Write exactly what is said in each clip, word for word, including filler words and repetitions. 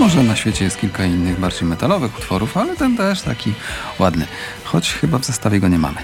Mimo że na świecie jest kilka innych, bardziej metalowych utworów, ale ten też taki ładny. Choć chyba w zestawie go nie mamy.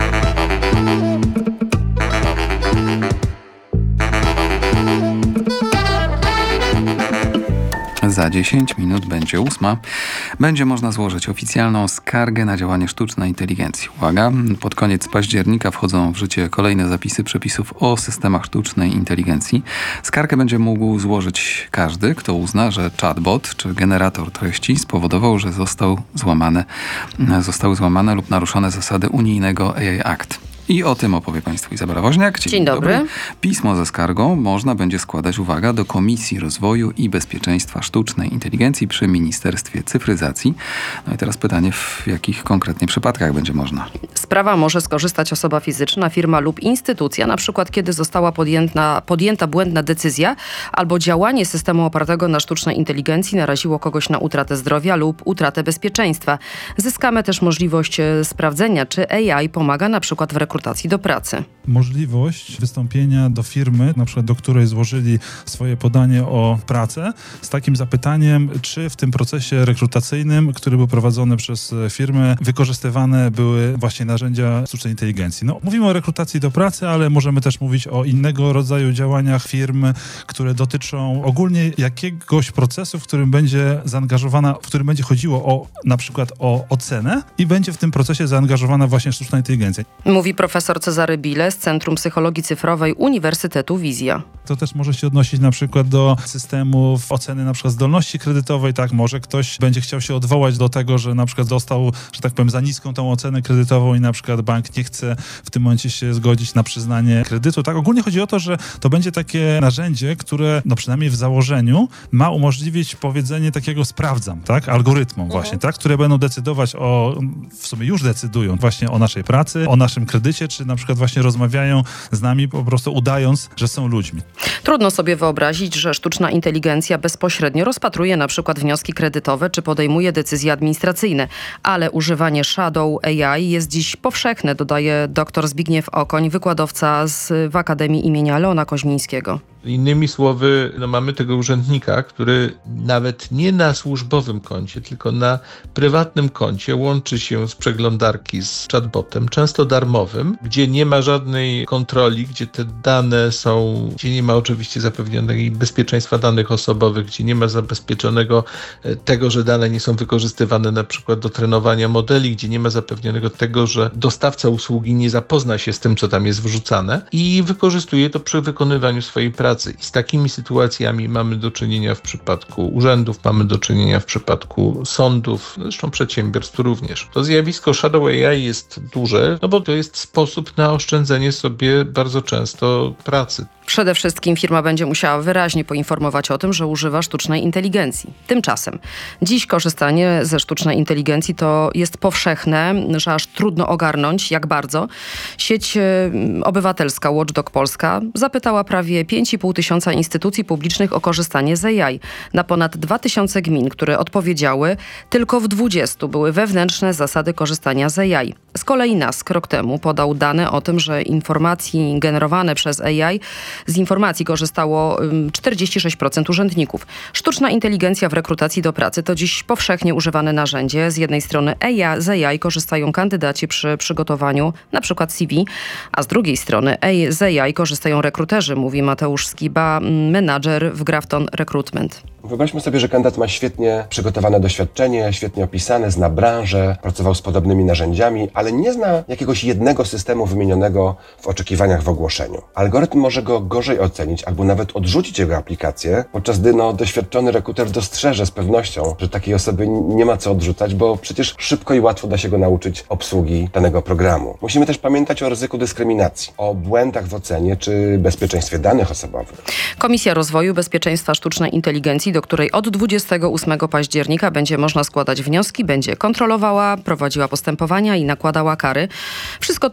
Za dziesięć minut będzie ósma. Będzie można złożyć oficjalną skargę na działanie sztucznej inteligencji. Uwaga, pod koniec października wchodzą w życie kolejne zapisy przepisów o systemach sztucznej inteligencji. Skargę będzie mógł złożyć każdy, kto uzna, że chatbot czy generator treści spowodował, że został złamane, zostały złamane lub naruszone zasady unijnego A I Act. I o tym opowie Państwu Izabela Woźniak. Dzień, Dzień dobry. dobry. Pismo ze skargą można będzie składać, uwaga, do Komisji Rozwoju i Bezpieczeństwa Sztucznej Inteligencji przy Ministerstwie Cyfryzacji. No i teraz pytanie, w jakich konkretnie przypadkach będzie można? Sprawa może skorzystać osoba fizyczna, firma lub instytucja, na przykład kiedy została podjęta, podjęta błędna decyzja albo działanie systemu opartego na sztucznej inteligencji naraziło kogoś na utratę zdrowia lub utratę bezpieczeństwa. Zyskamy też możliwość sprawdzenia, czy A I pomaga na przykład w rekrutacji do pracy. Możliwość wystąpienia do firmy, na przykład do której złożyli swoje podanie o pracę, z takim zapytaniem, czy w tym procesie rekrutacyjnym, który był prowadzony przez firmę, wykorzystywane były właśnie narzędzia sztucznej inteligencji. No, mówimy o rekrutacji do pracy, ale możemy też mówić o innego rodzaju działaniach firm, które dotyczą ogólnie jakiegoś procesu, w którym będzie zaangażowana, w którym będzie chodziło o na przykład o ocenę i będzie w tym procesie zaangażowana właśnie sztuczna inteligencja. Mówi profesor Cezary Bile z Centrum Psychologii Cyfrowej Uniwersytetu Wizja. To też może się odnosić na przykład do systemów oceny na przykład zdolności kredytowej. Tak, może ktoś będzie chciał się odwołać do tego, że na przykład dostał, że tak powiem, za niską tą ocenę kredytową i na przykład bank nie chce w tym momencie się zgodzić na przyznanie kredytu. Tak, ogólnie chodzi o to, że to będzie takie narzędzie, które no przynajmniej w założeniu ma umożliwić powiedzenie takiego sprawdzam, tak, algorytmom mhm. właśnie, tak, które będą decydować o, w sumie już decydują właśnie o naszej pracy, o naszym kredycie, czy na przykład właśnie rozmawiają z nami po prostu udając, że są ludźmi. Trudno sobie wyobrazić, że sztuczna inteligencja bezpośrednio rozpatruje na przykład wnioski kredytowe czy podejmuje decyzje administracyjne, ale używanie Shadow A I jest dziś powszechne, dodaje dr Zbigniew Okoń, wykładowca z, w Akademii imienia Leona Koźmińskiego. Innymi słowy, no mamy tego urzędnika, który nawet nie na służbowym koncie, tylko na prywatnym koncie łączy się z przeglądarki z chatbotem, często darmowym, gdzie nie ma żadnej kontroli, gdzie te dane są, gdzie nie ma oczywiście zapewnionego bezpieczeństwa danych osobowych, gdzie nie ma zabezpieczonego tego, że dane nie są wykorzystywane na przykład do trenowania modeli, gdzie nie ma zapewnionego tego, że dostawca usługi nie zapozna się z tym, co tam jest wrzucane i wykorzystuje to przy wykonywaniu swojej pracy. I z takimi sytuacjami mamy do czynienia w przypadku urzędów, mamy do czynienia w przypadku sądów, zresztą przedsiębiorstw również. To zjawisko Shadow A I jest duże, no bo to jest sposób na oszczędzenie sobie bardzo często pracy. Przede wszystkim firma będzie musiała wyraźnie poinformować o tym, że używa sztucznej inteligencji. Tymczasem dziś korzystanie ze sztucznej inteligencji to jest powszechne, że aż trudno ogarnąć, jak bardzo. Sieć obywatelska Watchdog Polska zapytała prawie pięć i pół tysiąca instytucji publicznych o korzystanie z A I. Na ponad dwa tysiące gmin, które odpowiedziały, tylko w dwudziestu były wewnętrzne zasady korzystania z A I. Z kolei N A S K rok temu podał dane o tym, że informacji generowane przez A I z informacji korzystało czterdzieści sześć procent urzędników. Sztuczna inteligencja w rekrutacji do pracy to dziś powszechnie używane narzędzie. Z jednej strony A I, z A I korzystają kandydaci przy przygotowaniu na przykład C V, a z drugiej strony z A I korzystają rekruterzy, mówi Mateusz Skiba, menadżer w Grafton Recruitment. Wyobraźmy sobie, że kandydat ma świetnie przygotowane doświadczenie, świetnie opisane, zna branżę, pracował z podobnymi narzędziami, ale nie zna jakiegoś jednego systemu wymienionego w oczekiwaniach w ogłoszeniu. Algorytm może go gorzej ocenić albo nawet odrzucić jego aplikację, podczas gdy no, doświadczony rekruter dostrzeże z pewnością, że takiej osoby nie ma co odrzucać, bo przecież szybko i łatwo da się go nauczyć obsługi danego programu. Musimy też pamiętać o ryzyku dyskryminacji, o błędach w ocenie czy bezpieczeństwie danych osobowych. Komisja Rozwoju Bezpieczeństwa Sztucznej Inteligencji, do której od dwudziestego ósmego października będzie można składać wnioski, będzie kontrolowała, prowadziła postępowania i nakładała kary. Wszystko